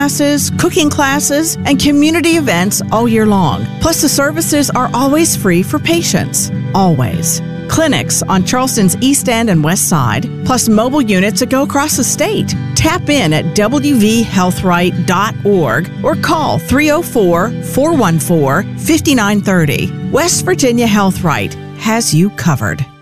classes, cooking classes, and community events all year long. Plus, the services are always free for patients. Always. Clinics on Charleston's East End and West Side, plus mobile units that go across the state. Tap in at wvhealthright.org or call 304-414-5930. West Virginia Health Right has you covered.